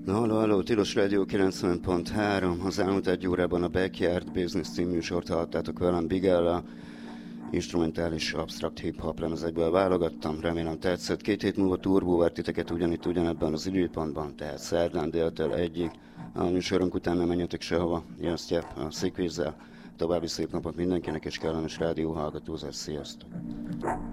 Halló, Tilos Rádió 90.3, az elmúlt egy órában a Backyard Business című műsort hallottátok velem Bigella, instrumentális absztrakt hip-hop lemezekből válogattam, remélem tetszett. 2 hét múlva Turbó vár titeket ugyanebben az időpontban, tehát szerdán déltől egyig. A műsorunk után nem menjetek sehova, jön Sztyep a Szikvízzel. További szép napot mindenkinek és kellemes rádióhallgatózás, sziasztok!